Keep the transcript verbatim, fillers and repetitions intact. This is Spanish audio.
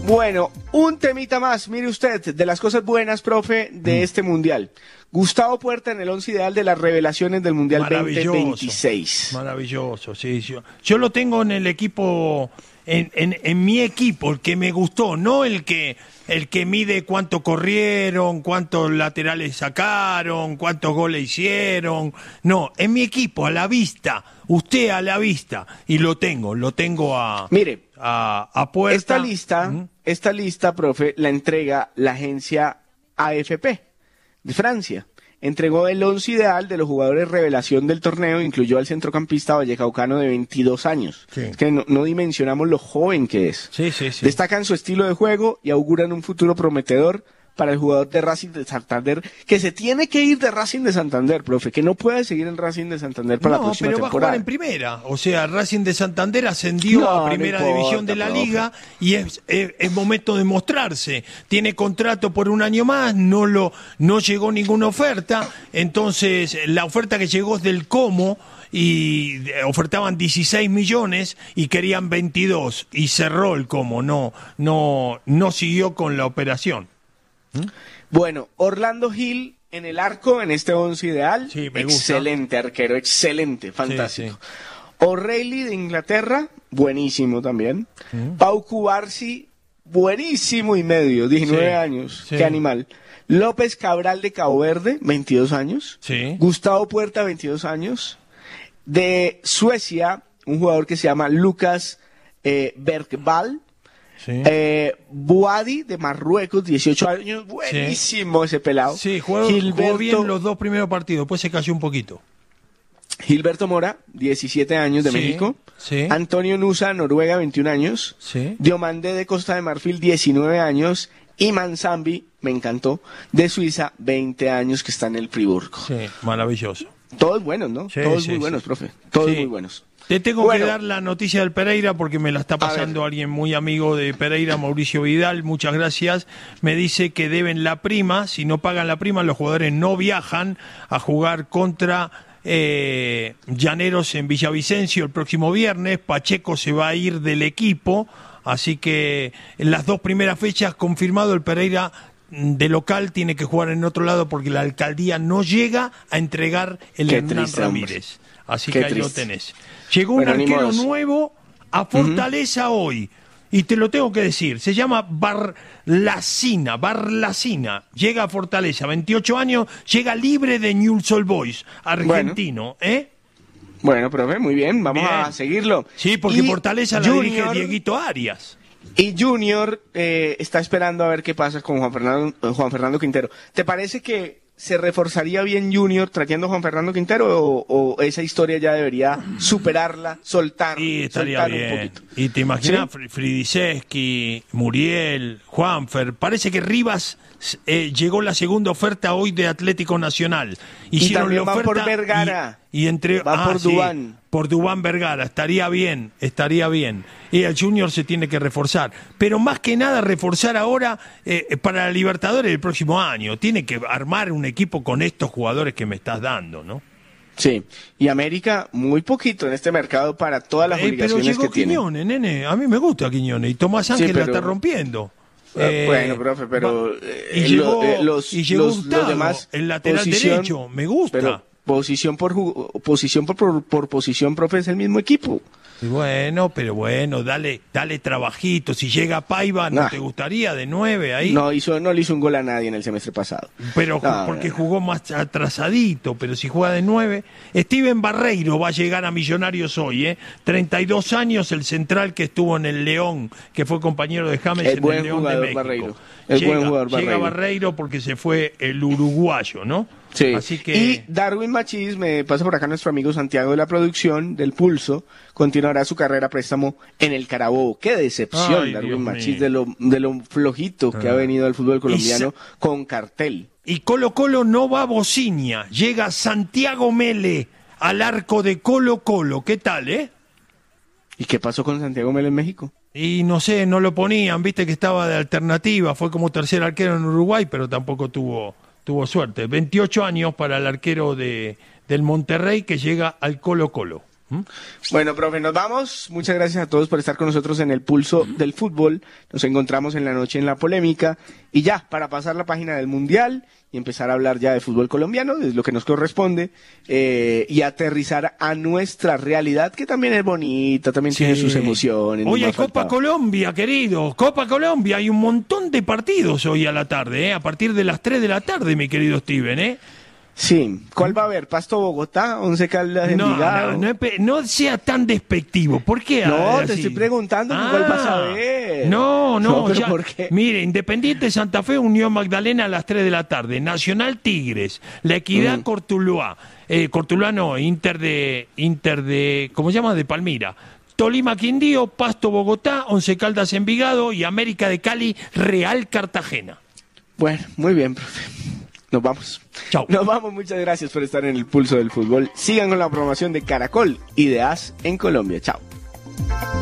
Bueno, un temita más, mire usted, de las cosas buenas, profe, de este Mundial. Gustavo Puerta en el once ideal de las revelaciones del Mundial veinte veintiséis. Maravilloso, sí. Yo, yo lo tengo en el equipo, en, en, en mi equipo, el que me gustó, no el que, el que mide cuánto corrieron, cuántos laterales sacaron, cuántos goles hicieron. No, en mi equipo, a la vista, usted a la vista, y lo tengo, lo tengo a... Mire, a, a Puerta. Esta lista, ¿Mm? esta lista, profe, la entrega la agencia A F P de Francia. Entregó el once ideal de los jugadores revelación del torneo, incluyó al centrocampista vallecaucano de veintidós años. Sí. Es que no, no dimensionamos lo joven que es. Sí, sí, sí. Destacan su estilo de juego y auguran un futuro prometedor para el jugador de Racing de Santander, que se tiene que ir de Racing de Santander, profe, que no puede seguir en Racing de Santander para no, la próxima temporada. No, pero va a jugar en primera. O sea, Racing de Santander ascendió no, a primera no importa, división de la profe. Liga y es, es, es momento de mostrarse. Tiene contrato por un año más, no lo no llegó ninguna oferta, entonces la oferta que llegó es del Como y ofertaban dieciséis millones y querían veintidós y cerró el Como, no no no siguió con la operación. ¿Mm? Bueno, Orlando Gil en el arco en este once ideal, sí, me excelente gusta. Arquero, excelente, fantástico. Sí, sí. O'Reilly de Inglaterra, buenísimo también. ¿Mm? Pau Cubarsi, buenísimo y medio, diecinueve sí, años, sí. Qué animal. López Cabral de Cabo Verde, veintidós años. Sí. Gustavo Puerta, veintidós años. De Suecia, un jugador que se llama Lucas eh, Bergvall. Sí. Eh, Boadi de Marruecos, dieciocho años, buenísimo sí. ese pelado. Sí, jugó, Gilberto, jugó bien los dos primeros partidos, después se cayó un poquito. Gilberto Mora, diecisiete años de sí, México. Sí. Antonio Nusa, Noruega, veintiún años. Sí. Diomandé de Costa de Marfil, diecinueve años. Y Manzambi, me encantó, de Suiza, veinte años, que está en el Friburgo. Sí, maravilloso. Todos buenos, ¿no? Sí, Todos sí, muy sí. buenos, profe. Todos sí. muy buenos. Te tengo bueno, que dar la noticia del Pereira porque me la está pasando alguien muy amigo de Pereira, Mauricio Vidal, muchas gracias. Me dice que deben la prima, si no pagan la prima los jugadores no viajan a jugar contra eh, Llaneros en Villavicencio el próximo viernes. Pacheco se va a ir del equipo, así que en las dos primeras fechas confirmado el Pereira de local tiene que jugar en otro lado porque la alcaldía no llega a entregar el Qué Hernán triste, Ramírez. Así Qué que ahí triste. lo tenés. Llegó bueno, un arquero nuevo a Fortaleza uh-huh. hoy. Y te lo tengo que decir. Se llama Barlacina. Barlacina. Llega a Fortaleza. veintiocho años. Llega libre de Newell's Old Boys. Argentino. Bueno. ¿Eh? Bueno, profe, muy bien. Vamos bien. a seguirlo. Sí, porque y Fortaleza la Junior, dirige Dieguito Arias. Y Junior eh, está esperando a ver qué pasa con Juan Fernando, Juan Fernando Quintero. ¿Te parece que se reforzaría bien Junior trayendo a Juan Fernando Quintero o, o esa historia ya debería superarla, soltar, y estaría soltar bien. un poquito? Y te imaginas ¿Sí? Fridiseski, Muriel, Juanfer. Parece que Rivas eh, llegó la segunda oferta hoy de Atlético Nacional. Hicieron y también la oferta va por Vergara. Y, y entre va ah, por sí, Dubán. Por Dubán Vergara. Estaría bien, estaría bien. Y el Junior se tiene que reforzar. Pero más que nada reforzar ahora eh, para la Libertadores el próximo año. Tiene que armar un equipo con estos jugadores que me estás dando, ¿no? Sí, y América muy poquito en este mercado para todas las eh, obligaciones pero llegó que Quiñones, tiene. nene. A mí me gusta Quiñones. Y Tomás Ángel sí, pero... la está rompiendo. Eh, bueno, profe, pero eh, y llegó, lo, eh, los, y llegó los, Gustavo, los demás el lateral posición, derecho, me gusta. Pero posición por posición por, por, por posición, profe, es el mismo equipo. Y bueno, pero bueno, dale, dale trabajito. Si llega Paiva, ¿no nah. te gustaría de nueve ahí? No hizo, no le hizo un gol a nadie en el semestre pasado. Pero no, porque no. jugó más atrasadito, pero si juega de nueve. Steven Barreiro va a llegar a Millonarios hoy, ¿eh? treinta y dos años, el central que estuvo en el León, que fue compañero de James el en buen el León jugador, de México. Barreiro. El llega, buen jugador Barreiro. Llega Barreiro porque se fue el uruguayo, ¿no? Sí. Así que... Y Darwin Machís, me pasa por acá nuestro amigo Santiago de la producción del Pulso, continuará su carrera a préstamo en el Carabobo. Qué decepción, Ay, Darwin Dios Machís, mío. de lo, de lo flojito ah. que ha venido al fútbol colombiano se... con cartel. Y Colo Colo no va a Bociña, llega Santiago Mele al arco de Colo Colo. ¿Qué tal, eh? ¿Y qué pasó con Santiago Mele en México? Y no sé, no lo ponían, viste que estaba de alternativa, fue como tercer arquero en Uruguay, pero tampoco tuvo, tuvo suerte. veintiocho años para el arquero de, del Monterrey que llega al Colo Colo. ¿Mm? Bueno, profe, nos vamos. Muchas gracias a todos por estar con nosotros en el Pulso del Fútbol. Nos encontramos en la noche en la polémica. Y ya, para pasar la página del Mundial y empezar a hablar ya de fútbol colombiano, es lo que nos corresponde, eh, y aterrizar a nuestra realidad, que también es bonita, también Sí. tiene sus emociones. Hoy no hay me ha Copa faltado. Colombia, querido. Copa Colombia. Hay un montón de partidos hoy a la tarde, ¿eh? A partir de las tres de la tarde, mi querido Steven, ¿eh? Sí. ¿Cuál va a haber? ¿Pasto Bogotá? ¿Once Caldas No, Envigado? no, no, es pe- no sea tan despectivo. ¿Por qué? No, así? te estoy preguntando que cuál vas a ver. No, no, No, pero ya- ¿por qué? Mire, Independiente Santa Fe, Unión Magdalena a las tres de la tarde. Nacional Tigres, La Equidad Mm. Cortuluá. Eh, Cortuluá no, Inter de, Inter de, ¿cómo se llama? De Palmira. Tolima Quindío, Pasto Bogotá, Once Caldas Envigado y América de Cali, Real Cartagena. Bueno, muy bien, profe. Nos vamos. Chao. Nos vamos, muchas gracias por estar en el Pulso del Fútbol. Sigan con la programación de Caracol y de A S en Colombia. Chao.